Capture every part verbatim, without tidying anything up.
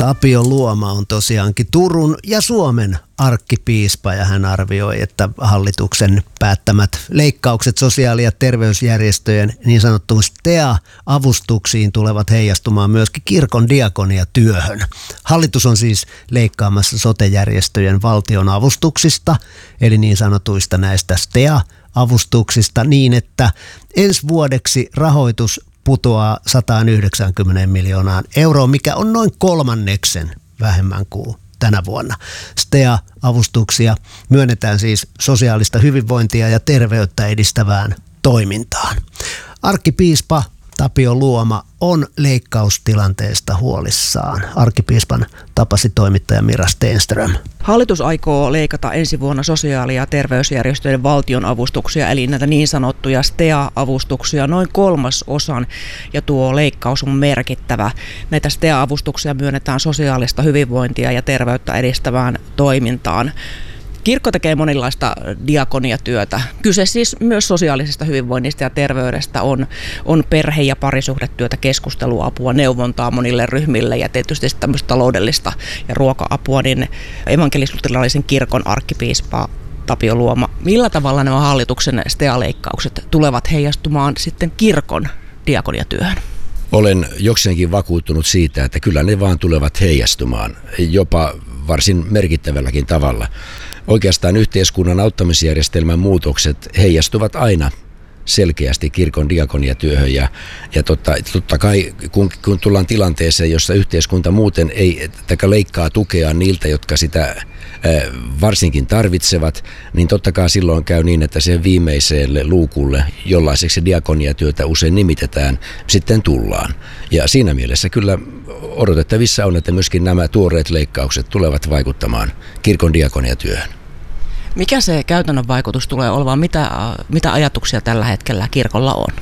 Tapio Luoma on tosiaankin Turun ja Suomen arkkipiispa ja hän arvioi, että hallituksen päättämät leikkaukset sosiaali- ja terveysjärjestöjen niin sanottuun S T E A-avustuksiin tulevat heijastumaan myöskin kirkon diakoniatyöhön. Hallitus on siis leikkaamassa sote-järjestöjen valtionavustuksista, eli niin sanotuista näistä S T E A-avustuksista niin, että ensi vuodeksi rahoitus putoaa sata yhdeksänkymmentä miljoonaan euroon, mikä on noin kolmanneksen vähemmän kuin tänä vuonna. S T E A-avustuksia myönnetään siis sosiaalista hyvinvointia ja terveyttä edistävään toimintaan. Arkkipiispa Tapio Luoma on leikkaustilanteesta huolissaan. Arkkipiispan tapasi toimittaja Mira Stenström. Hallitus aikoo leikata ensi vuonna sosiaali- ja terveysjärjestöjen valtionavustuksia, eli näitä niin sanottuja S T E A-avustuksia, noin kolmasosan, ja tuo leikkaus on merkittävä. Näitä S T E A-avustuksia myönnetään sosiaalista hyvinvointia ja terveyttä edistävään toimintaan. Kirkko tekee monenlaista diakoniatyötä. Kyse siis myös sosiaalisesta hyvinvoinnista ja terveydestä on, on perhe- ja parisuhdetyötä, keskusteluapua, neuvontaa monille ryhmille ja tietysti tämmöistä taloudellista ja ruoka-apua. Niin evankelis-luterilaisen kirkon arkkipiispa Tapio Luoma, millä tavalla nämä hallituksen S T E A-leikkaukset tulevat heijastumaan sitten kirkon diakoniatyöhön? Olen jokseenkin vakuuttunut siitä, että kyllä ne vaan tulevat heijastumaan, jopa varsin merkittävälläkin tavalla. Oikeastaan yhteiskunnan auttamisjärjestelmän muutokset heijastuvat aina selkeästi kirkon diakoniatyöhön ja, ja totta, totta kai kun, kun tullaan tilanteeseen, jossa yhteiskunta muuten ei taikka leikkaa tukea niiltä, jotka sitä ää, varsinkin tarvitsevat, niin totta kai silloin käy niin, että sen viimeiselle luukulle, jollaiseksi diakoniatyötä usein nimitetään, sitten tullaan. Ja siinä mielessä kyllä odotettavissa on, että myöskin nämä tuoreet leikkaukset tulevat vaikuttamaan kirkon diakoniatyöhön. Mikä se käytännön vaikutus tulee olemaan? Mitä, mitä ajatuksia tällä hetkellä kirkolla on?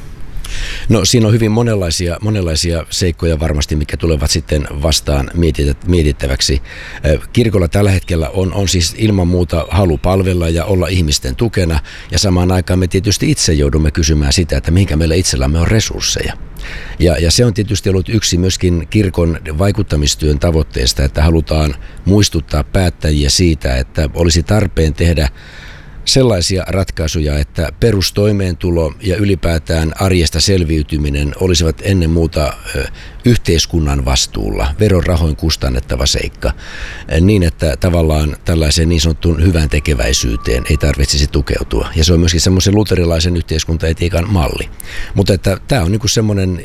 No siinä on hyvin monenlaisia, monenlaisia seikkoja varmasti, mitkä tulevat sitten vastaan mietittäväksi. Kirkolla tällä hetkellä on, on siis ilman muuta halu palvella ja olla ihmisten tukena. Ja samaan aikaan me tietysti itse joudumme kysymään sitä, että mihinkä meillä itsellämme on resursseja. Ja, ja se on tietysti ollut yksi myöskin kirkon vaikuttamistyön tavoitteesta, että halutaan muistuttaa päättäjiä siitä, että olisi tarpeen tehdä sellaisia ratkaisuja, että perustoimeentulo ja ylipäätään arjesta selviytyminen olisivat ennen muuta ö, yhteiskunnan vastuulla, verorahoin kustannettava seikka, niin että tavallaan tällaiseen niin sanottuun hyvän tekeväisyyteen ei tarvitsisi tukeutua. Ja se on myöskin semmoisen luterilaisen yhteiskuntaetiikan malli. Mutta että tämä on niin kuin semmoinen